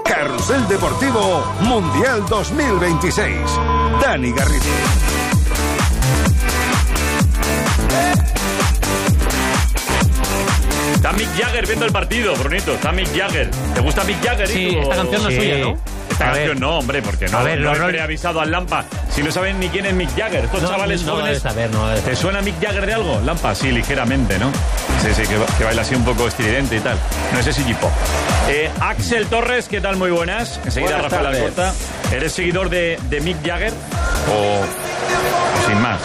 Carrusel Deportivo Mundial 2026. Dani Garrido. Está Mick Jagger viendo el partido, Brunito. Está Mick Jagger. ¿Te gusta Mick Jagger? Sí, esta canción no es suya, ¿no? Esta canción no, hombre, porque no, no he avisado al Lampa. Si no saben ni quién es Mick Jagger, estos chavales jóvenes. ¿Te suena Mick Jagger de algo? Lampa, sí, ligeramente, ¿no? Sí, que baila así un poco estridente y tal. No sé si G-pop. Axel Torres, ¿qué tal? Muy buenas. Enseguida Rafael Alcorta. ¿Eres seguidor de Mick Jagger? O sin más.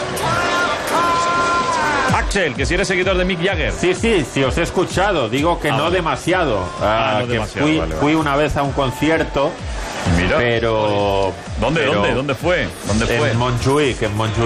Axel, que si eres seguidor de Mick Jagger. Sí, os he escuchado. Digo que no demasiado. No que demasiado, fui una vez a un concierto. Mira. Pero... ¿Dónde fue? En Montjuic.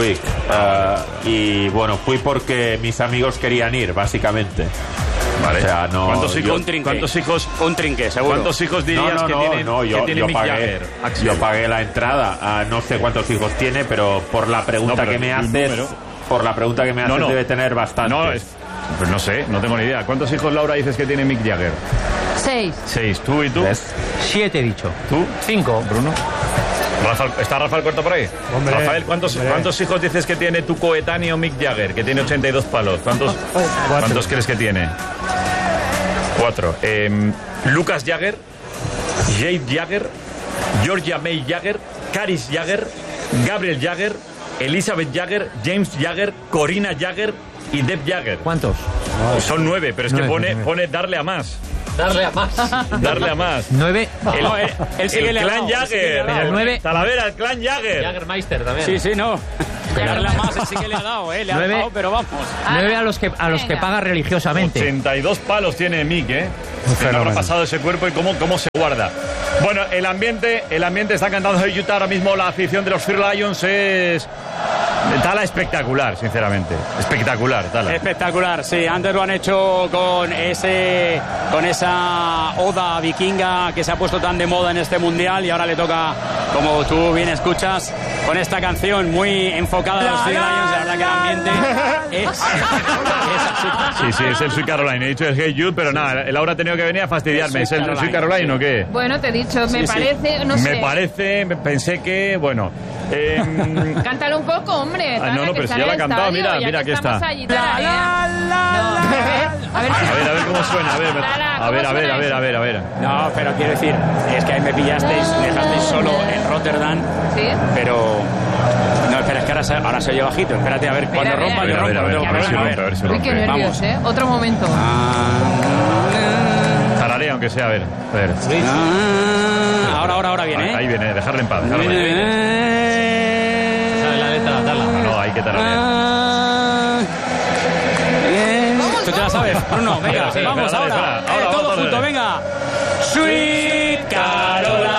Y bueno, fui porque mis amigos querían ir, básicamente. Vale. O sea, no... ¿Cuántos hijos? Un trinque, seguro. ¿Cuántos hijos dirías que tiene Mick Jagger? Axel. Yo pagué la entrada. No sé cuántos hijos tiene, pero por la pregunta que me haces... Por la pregunta que me haces debe tener bastante. Pues no sé, no tengo ni idea. ¿Cuántos hijos, Laura, dices que tiene Mick Jagger? 6. ¿Tú y tú? 7 he dicho. ¿Tú? 5. Bruno. ¿Está Rafael Corto por ahí? Hombre, Rafael, ¿cuántos hijos dices que tiene tu coetáneo Mick Jagger, que tiene 82 palos? ¿Cuántos crees que tiene? 4. Lucas Jagger, Jade Jagger, Georgia May Jagger, Caris Jagger, Gabriel Jagger, Elizabeth Jagger, James Jagger, Corina Jagger y Deb Jagger. ¿Cuántos? Son 9, pero es que pone darle a más. Darle a más. 9. El clan Jagger. Pero el 9. Talavera, el clan Jagger. Jaggermeister también. Sí, no. Darle a más, sí que le ha dado, le ha dado, pero vamos. 9 a los que paga religiosamente. 82 palos tiene Mick, ¿Qué habrá pasado ese cuerpo y cómo se guarda? Bueno, el ambiente está cantando en Utah ahora mismo. La afición de los Free Lions es... Tala espectacular, sinceramente. Espectacular, Tala. Espectacular, sí. Antes lo han hecho con esa oda vikinga que se ha puesto tan de moda en este mundial y ahora le toca, como tú bien escuchas, con esta canción muy enfocada a los Free Lions. La verdad que el ambiente es Sí, es el Sweet Caroline. He dicho el Hey Jude, pero nada, Laura ha tenido que venir a fastidiarme. ¿Es el Sweet Caroline o qué? Bueno, te he dicho, me parece, no sé. Me parece, pensé que, bueno... Cántalo un poco, hombre. No, pero si ya la ha cantado, mira aquí está. A ver cómo suena, a ver. No, pero quiero decir, es que ahí me dejasteis solo en Rotterdam. Sí. Pero... No, espera, es que ahora se oye bajito. Espérate, a ver, cuando rompa, yo rompo. A ver si rompe. Uy, qué nervios, Otro momento. Tararea, aunque sea, a ver. Ahora viene, Ahí viene, dejarle en paz. ¿Sabes la letra? Darla. No, hay que tararear. ¿Tú te la sabes, Bruno? Venga, vamos ahora. Todo junto, venga. Sweet Caroline.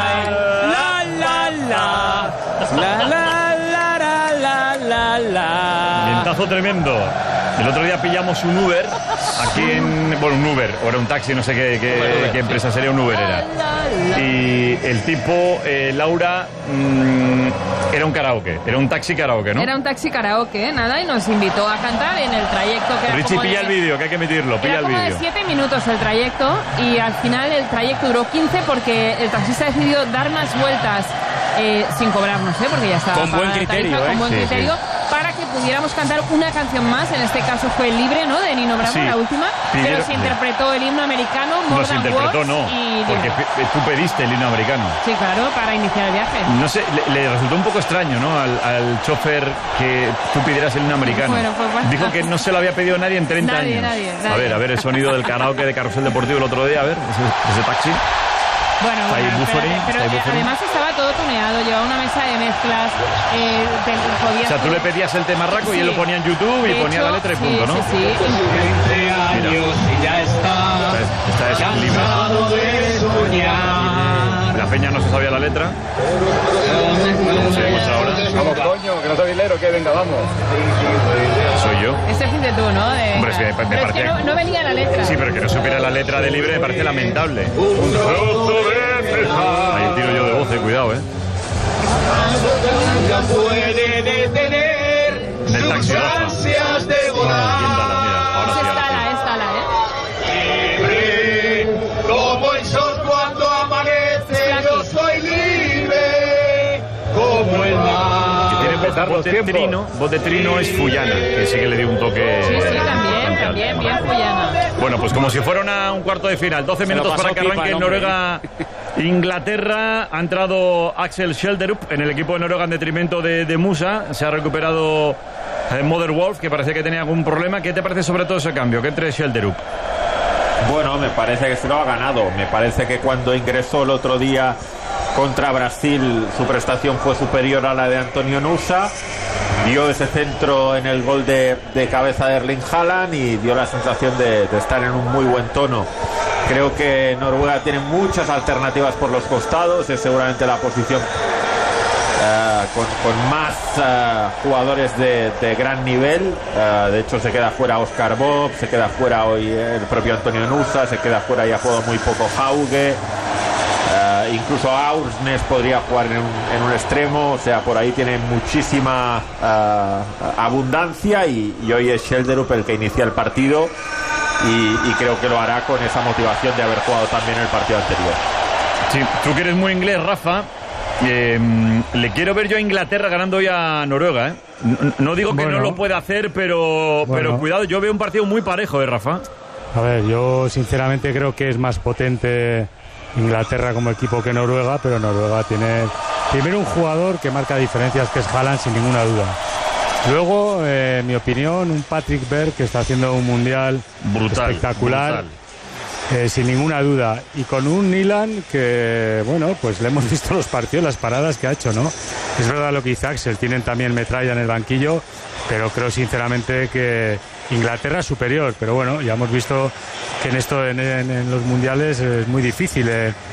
Vientazo tremendo. El otro día pillamos un Uber aquí un Uber, o era un taxi, no sé qué empresa sería, un Uber era. Y el tipo, Laura, era un karaoke, era un taxi karaoke, ¿no? Era un taxi karaoke, nada, y nos invitó a cantar en el trayecto que era Richie, pilla el vídeo, que hay que emitirlo, pilla el vídeo. Era como de 7 minutos el trayecto, y al final el trayecto duró 15 porque el taxista decidió dar más vueltas sin cobrarnos, porque ya estaba con buen criterio, con buen criterio, para que pudiéramos cantar una canción más. En este caso fue Libre, ¿no? De Nino Bravo, la última. Pero se interpretó el himno americano, More Than Words, porque tú pediste el himno americano. Sí, claro, para iniciar el viaje. No sé, le resultó un poco extraño, ¿no? Al chofer que tú pidieras el himno americano. Bueno. Dijo que no se lo había pedido nadie en 30 años. Nadie. A ver el sonido del karaoke de Carrusel Deportivo el otro día, a ver, ese taxi. Bueno, pero además estaba todo tuneado, llevaba una mesa de mezclas. O sea, tú le pedías el temarraco y él lo ponía en YouTube y ponía la letra y punto, ¿no? Sí. 20 años y ya está. Esta es libre. La peña no se sabía la letra. ¿Cómo se demuestra ahora? Vamos, coño, que no soy hilero, que venga, vamos. Soy yo. Ese fuiste tú, ¿no? Hombre, es que me parecía... es que no venía la letra. Sí, pero que no supiera la letra de Libre me parece lamentable. Un trozo de pesar. Ahí tiro yo de voz, cuidado, Ya puede detener del taxi sus ansias de volar. Es Tala, Libre como el sol cuando amanece. Voz de Trino es Fullana, que sí que le dio un toque. Sí, también, bien Fullana. Bueno, pues como si fuera un cuarto de final. 12 minutos para que arranque Noruega-Inglaterra. Ha entrado Axel Schjelderup en el equipo de Noruega en detrimento de Musa. Se ha recuperado Mother Wolf, que parecía que tenía algún problema. ¿Qué te parece sobre todo ese cambio? ¿Qué entre Schjelderup? Bueno, me parece que se lo ha ganado. Me parece que cuando ingresó el otro día contra Brasil, su prestación fue superior a la de Antonio Nusa. Dio ese centro en el gol de cabeza de Erling Haaland y dio la sensación de estar en un muy buen tono. Creo que Noruega tiene muchas alternativas por los costados. Es seguramente la posición con más jugadores de gran nivel. De hecho, se queda fuera Oscar Bob, se queda fuera hoy el propio Antonio Nusa, se queda fuera y ha jugado muy poco Hauge. Incluso Aursnes podría jugar en un extremo. O sea, por ahí tiene muchísima abundancia y hoy es Schjelderup el que inicia el partido y creo que lo hará con esa motivación de haber jugado también el partido anterior. Sí, tú que eres muy inglés, Rafa, le quiero ver yo a Inglaterra ganando hoy a Noruega, ¿eh? No digo que no lo pueda hacer, pero cuidado, yo veo un partido muy parejo, Rafa. A ver, yo sinceramente creo que es más potente Inglaterra como equipo que Noruega, pero Noruega tiene primero un jugador que marca diferencias, que es Haaland, sin ninguna duda. Luego, en mi opinión, un Patrick Berg que está haciendo un mundial espectacular, sin ninguna duda, y con un Nyland que, bueno, pues le hemos visto los partidos, las paradas que ha hecho, ¿no? Es verdad lo que dice Axel, tienen también Metralla en el banquillo, pero creo sinceramente que Inglaterra es superior, pero bueno, ya hemos visto que en los mundiales es muy difícil